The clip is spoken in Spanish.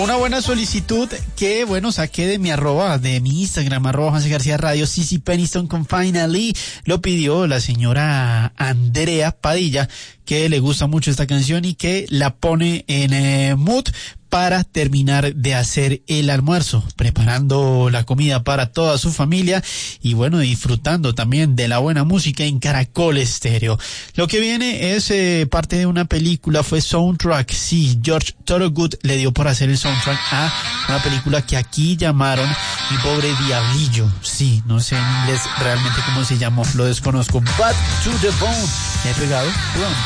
Una buena solicitud que, bueno, saqué de mi Instagram, @Juanse García Radio. Cici Peniston con Finally lo pidió la señora Andrea Padilla, que le gusta mucho esta canción y que la pone en mood para terminar de hacer el almuerzo, preparando la comida para toda su familia y bueno, disfrutando también de la buena música en Caracol Estéreo. Lo que viene es parte de una película, fue soundtrack. Sí, George Thorogood le dio por hacer el soundtrack a una película que aquí llamaron Mi Pobre Diablillo. Sí, no sé en inglés realmente cómo se llamó, lo desconozco. Bad to the Bone. ¿Me he pegado? Perdón.